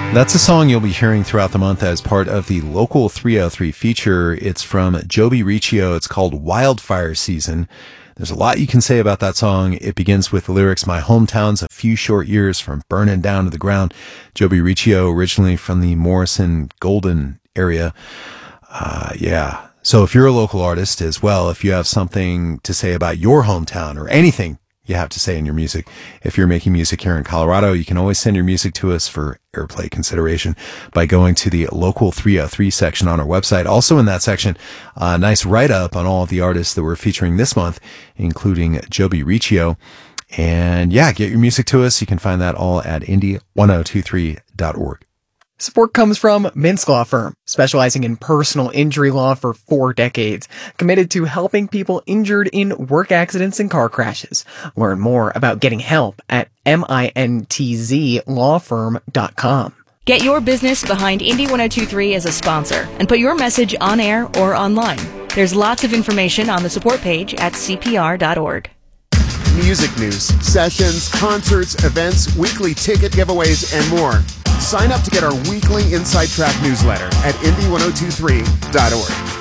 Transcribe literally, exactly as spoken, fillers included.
That's a song you'll be hearing throughout the month as part of the Local three oh three feature. It's from Joby Riccio. It's called Wildfire Season. There's a lot you can say about that song. It begins with the lyrics, "My hometown's a few short years from burning down to the ground." Joby Riccio, originally from the Morrison Golden area. Uh, yeah. So if you're a local artist as well, if you have something to say about your hometown or anything you have to say in your music, if you're making music here in Colorado, you can always send your music to us for airplay consideration by going to the Local three oh three section on our website. Also in that section, a nice write-up on all of the artists that we're featuring this month, including Joby Riccio. And yeah, get your music to us. You can find that all at indie ten twenty-three dot org. Support comes from Mintz Law Firm, specializing in personal injury law for four decades, committed to helping people injured in work accidents and car crashes. Learn more about getting help at mintz law firm dot com. Get your business behind Indie ten twenty-three as a sponsor and put your message on air or online. There's lots of information on the support page at c p r dot org. Music news, sessions, concerts, events, weekly ticket giveaways, and more. Sign up to get our weekly Inside Track newsletter at indie ten twenty-three dot org.